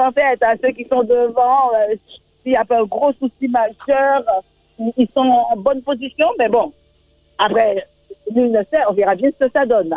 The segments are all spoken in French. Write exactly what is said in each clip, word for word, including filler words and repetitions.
en fait, à ceux qui sont devant, euh, s'il n'y a pas un gros souci majeur, ils sont en bonne position, mais bon, après, nul ne sait, on verra bien ce que ça donne.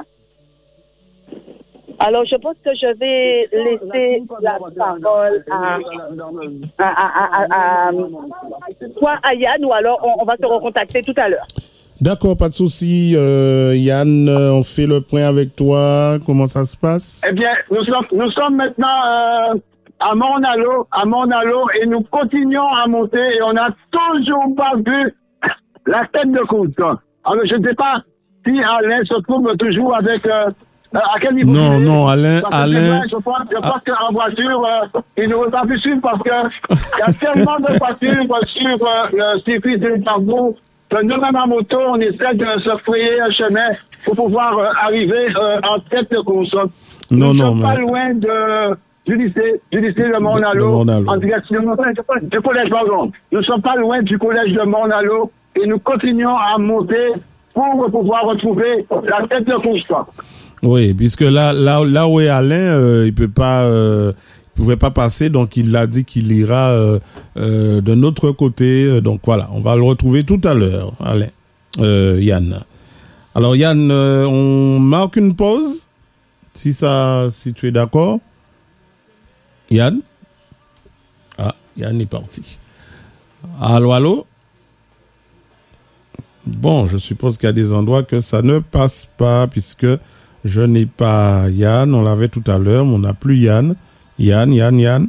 Alors, je pense que je vais laisser la parole à, à, à, à, à soit à Yann, ou alors on, on va se recontacter tout à l'heure. D'accord, pas de souci. Euh, Yann, on fait le point avec toi. Comment ça se passe? Eh bien, nous sommes, nous sommes maintenant euh, à Morne-à-l'Eau, à Morne-à-l'Eau, et nous continuons à monter, et on n'a toujours pas vu la tête de course. Alors, je ne sais pas si Alain se trouve toujours avec... Euh, à quel niveau? Non, non, Alain, Alain. Je pense, je pense qu'en voiture, euh, il ne veut pas plus suivre parce qu'il y a tellement de voitures sur euh, le circuit de Tarboux que nous-mêmes en moto, on essaie de se frayer un chemin pour pouvoir euh, arriver euh, en tête de course. Non, nous ne non, sommes mais... pas loin de, du lycée, du lycée de Morne-à-l'Eau, en direction du collège, pardon. Nous ne sommes pas loin du collège de Morne-à-l'Eau et nous continuons à monter pour pouvoir retrouver la tête de course. Oui, puisque là, là, là où est Alain, euh, il peut pas, euh, il pouvait pas passer, donc il a dit qu'il ira euh, euh, de notre côté. Donc voilà, on va le retrouver tout à l'heure, Alain, euh, Yann. Alors Yann, euh, on marque une pause, si ça, si tu es d'accord. Yann. Ah, Yann est parti. Allô, allô. Bon, je suppose qu'il y a des endroits que ça ne passe pas, puisque je n'ai pas Yann, on l'avait tout à l'heure, mais on n'a plus Yann. Yann, Yann, Yann.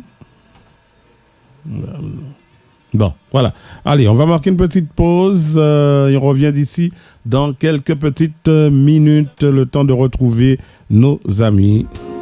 Bon, voilà. Allez, on va marquer une petite pause. Euh, et on revient d'ici dans quelques petites minutes, le temps de retrouver nos amis.